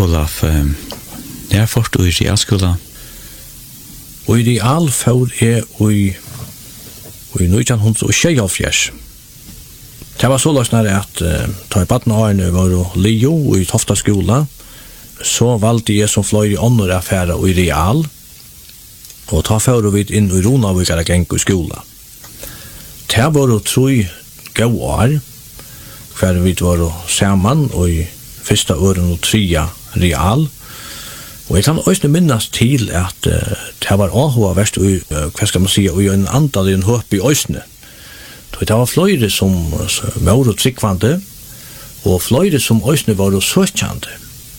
Olaf, när först du i realskolan? Och i real får jag i 1926. Det var så lösnare att ta i badnårene var Leo i Tofta skola, så valde jag som flöj i andra affärer i real, og ta fører vi inn i Ronavikara geng i skola. Det var 3 gode år, hver vi var sammen i første åren og 3 real. Og jeg kan også minnes til at det var avhåret verst i, hva skal man si, i en andal i en håp i Øysene. Det var flere som var tryggvande, og flere som Øysene var søkjande.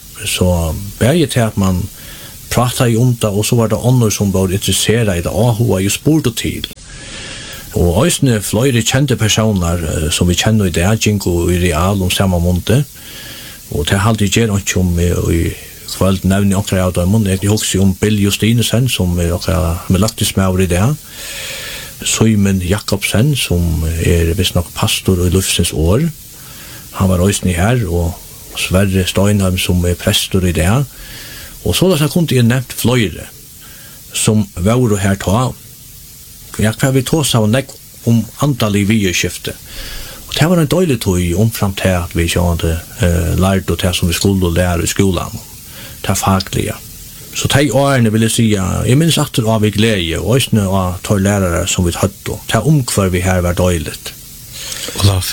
Så begge til at man pratet om det, og så var det andre som var interesseret i det, og jeg spurte til. Og også flere kjente personer som vi kjenner i det, Jinko i real om samme måned, og det har alltid gjør ikke om i kveld nevner akkurat av dem, jeg husker om Bill Justinesen, som med lagt i smør i det, Søymen Jakobsen, som visst nok pastor i Lufsens år, han var også her, og Sverre Steinheim, som prestor i det, og så da kunne jeg nevnt flere som var her ta. Hva vi tås av nek om antall i videskiftet. Og det var en døylig tog omfram til at vi ikke hadde lært det som vi skulle lære i skolen. Det faglige. Så de årene vil jeg si, jeg minns at av vi glede, og også av de lærere som vi hadde. Det omkvar vi her var døylig. Olaf,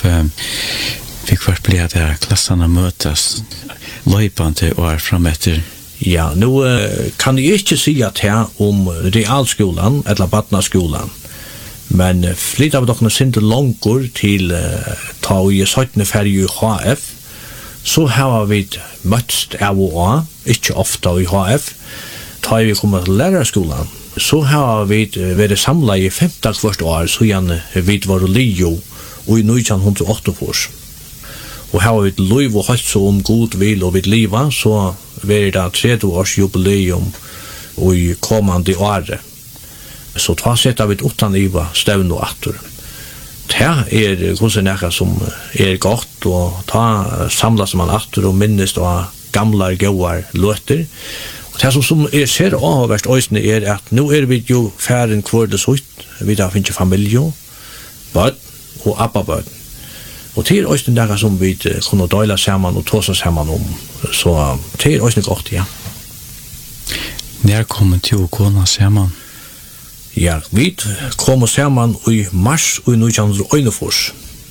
fikk hvert bli at klassene møtes løypende år frem etter. Ja, nu kan jeg ikke si at her om realskolan eller badnaskolan, men flytt av dere sinte langer til ta i 17. ferie i HF, så har vi møtst av og av, ikke ofte i HF. Ta vi kommer til lærerskolan, så har vi vært samlet i 15 hvert år, så gjerne vi var Leo og i 1908. Og her har vi lov og holdt så om god vil og vidt livet, så blir det 30 års jubileum i kommande året. Så ta setter vi utan livet stevn og atter. Det kanskje noe som godt, og ta samlas man atter og minnes av gamle gode løter. Og det som ser avhverst øysene at nå vi jo færen kvardes ut, vi da finner familie, bød og abbabød. Og det også noe som vi kunne døyla sammen og tåse sammen om. Så det også godt, ja. Når kommer til å kona sammen? Ja, vi kom sammen i mars og i 1941.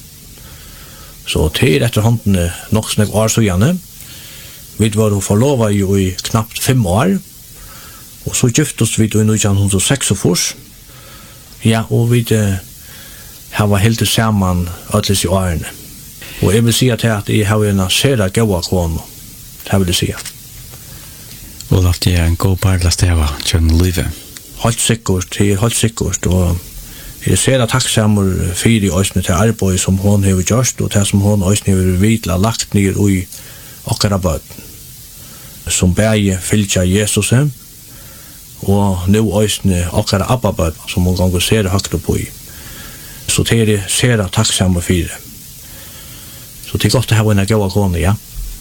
Så det etterhånden nok snakk år så gjerne. Vi var forlovet i knapt 5 år. Og så giftes vi i 1946. Ja, og vi har var helt sammen alle i årene. Og jeg vil si at jeg har en sere gode kone. Det vil jeg si. Olaf, det en god parla steva kjønne livet. Helt sikkert, det helt sikkert. Og jeg ser at takksammer fire i øsne til arbeid som hun har gjort, og det som hun øsne har vidla lagt ned i okkara bøten. Som bæge fylkja Jesus, og nå øsne okkara abbabøten, som hun ganger ser høyt på i. Så det ser takksammer fire. Så det godt å ha en gode kone, ja.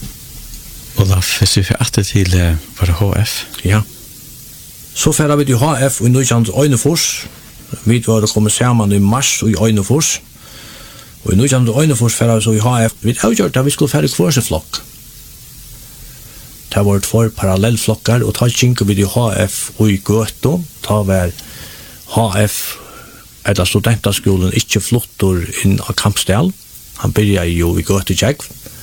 Olaf, hvis vi får atter til bare HF? Ja. Så færre vi til HF i 1941. Vi var kommet sammen i mars i Øynefors. Og i 1941 færre vi så i HF. Vi avgjørte at vi skulle færre kvarseflokk. Det var 2 parallellflokker, og ta kjenker vi til HF og i Gøto. Ta var HF, eller studentaskolen, ikke flottor inn av Kampsdal. Han begynte jo i Gøte-Tjegg.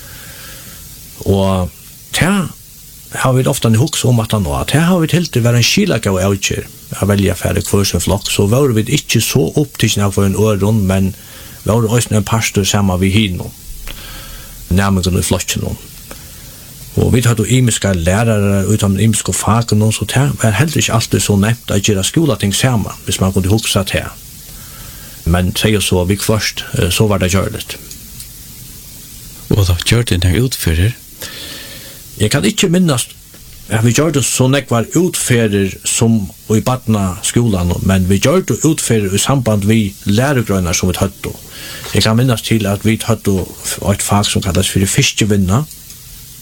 Og det har vi ofte en hoks om at han var. Det har vi til til å være en skilak av avgjør å velge færre kvarsenflokk. Så var vi ikke så opptidsende for en øren, men vi var også en pastor sammen ved henne. Nærmere i flokken. Og vi hadde imiske lærere utan imiske fag, så det var heller ikke alltid så nevnt å gjøre skoleting sammen, hvis man kunne hukse til. Men sier så, vi først, så var det gjørligt. Og da gjør det den utfører? Jeg kan ikke minnes at vi gjør det så nekvar utfører som i badna skolan, men vi gjør det utfører i samband med læregrønner som vi hadde. Jeg kan minnes til at vi hadde et fag som kalles for fiskevinna.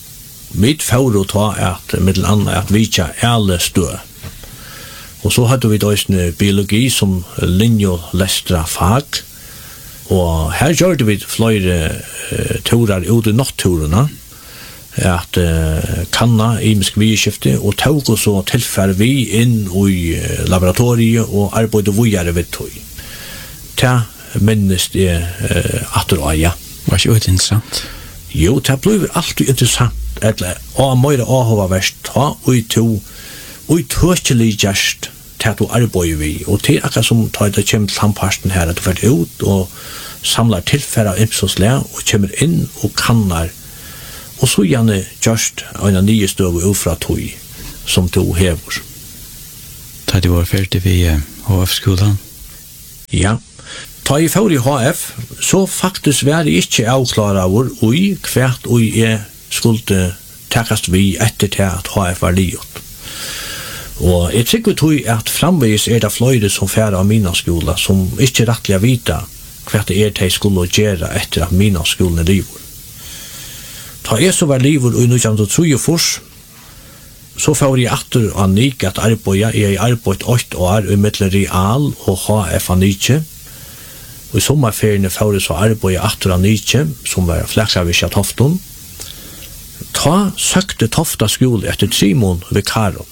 mitt for å ta at middel annet at vi ikke alle stø. Og så hadde vi da biologi som linjolestra fag, og her gjorde vi flere turer ut i nattturene, at kanna imisk vidskifte, og tog oss så tilfær vi inn i laboratoriet og arbeidde videre ved tog. Ta minnes det atter og ja. Var ikke det interessant? Jo, det blir alltid interessant, og mer avhåverst, og i tøkelig gjerst til at du arbeider vi, og til akkurat som tar det kommer til samparsten her, at du får ut og samler tilfære av ymsåsle, og kommer inn og kannar, og så gjerne gjørst en nye støv og ufra tog som du hever. Da du var ferdig ved HF-skolen? Ja. Ta i for i HF, så faktisk var det ikke avklare av ui hvert ui jeg skulle takast vi etter til at HF var livet. Og jeg tykker tog at framvis det flere som færre av mina skola som ikke rettelig vita hvert det de skulle gjøre etter at mina skolen er livet. Ta jeg så var livet i 1903, så får jeg atter av Nik at arbeid, jeg arbeid 8 år i middel real og HF av Nike. Og i sommerferiene får jeg så arbeid atter av Nike, som var fleksavvis av Tofton. Ta søkte Tofta skole etter 3 måneder ved Karon.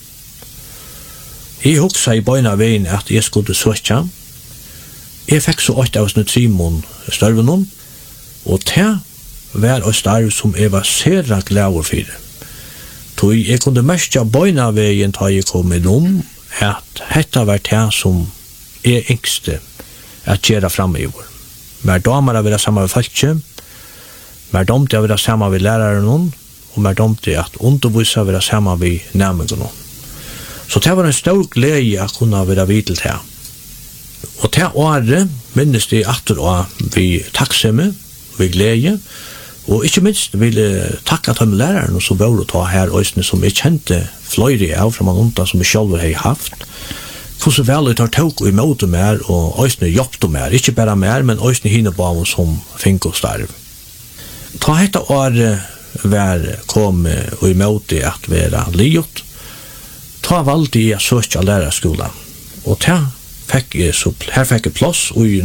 Jeg huksa i bøyna veien at jeg skulle søkja. Jeg fikk så 8 av 3 måneder størven, og til var og starv som jeg var sera glad for. Tog jeg kunne mest av bøyna veien da jeg kom innom, at dette var det som jeg yngste at gjøre fremover. Mer damer å være sammen med folket, mer domte å være sammen med læreren, og mer domte at undervise å være sammen med nærmengene. Så det var en stor glede å kunne være vidt til. Og til året minnes de atter og vi takksomme, vi glede, og ikke minst vil jeg takke til læreren som var å ta her øyne som jeg kjente flere av fra man som jeg selv har haft. Hvordan vel jeg tar tog i møte mer og øyne jobbte mer, ikke bare mer, men øyne hinnebaven som fikk og starv. Ta hette året kom i møte at være livet, ta valgte jeg søkje av lærerskolen, og her fikk jeg plass i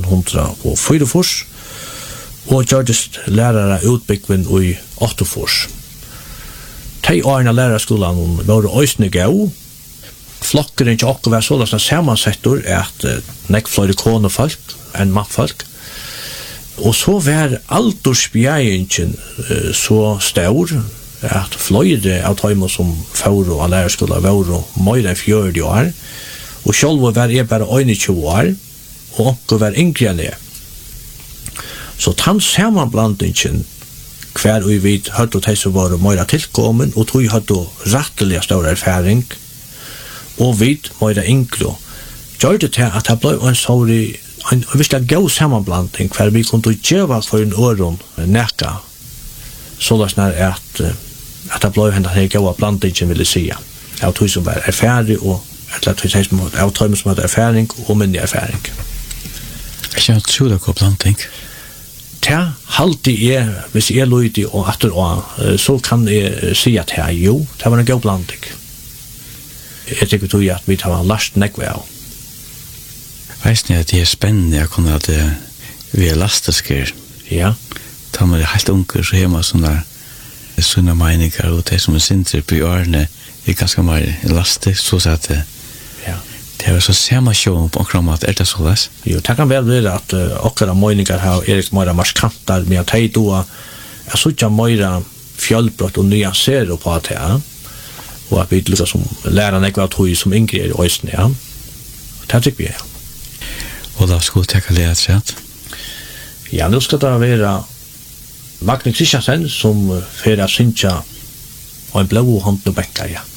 1904, og gjørtes lærere utbyggven i 8 fors. 3 årene lærerskolen var øysene gau. Flokkeren til åkker var sånn sammansettor at nek flere konefolk enn mannfolk. Og så var aldersbjegingen så stor at flere av tøymer som fører av lærerskolen var mer enn 40 år. Og selv var jeg bare 21 år, og åkker var yngre enn det. Så tann samanblandingen hver og vi hadde de som var mer tilkommen, og tog hadde rettelig stor erfaring, og vi mer yngre. Gjør det til at det ble en virkelig god samanblanding hver vi kunne gjøre for en åren nækka, så det at det ble en god blandingen, vil jeg si. Av tog som var erfaring, og av tog som hadde erfaring, og minne erfaring. Jeg tror det går blanding. Ta halte jeg, hvis jeg løyde og atter så kan jeg si at jo, det var en god blanding. Jeg tykker tog at vi tar last nekve av. Veisne at det spennende å kunne at vi lastesker. Ja. Da man helt unger, så har man sånne sunne meninger, og det som sinter på årene ganske mer lastig, så at ja. Det var så samme sjån på akkurat mat, det så les? Jo, det kan vel være at akkurat meninger her er mer marskantar, men jeg tar då jeg så ikke mer fjallbrott og nyanserer på det, ja. Og at vi lykkes som lærerne ikke var tog som yngre i øyne, ja. Det tykker vi, ja. Og da skulle jeg takke læret seg? Ja, nå skal det være Magne Kristiansen som fører Sintja og en blå hånd og benker, ja.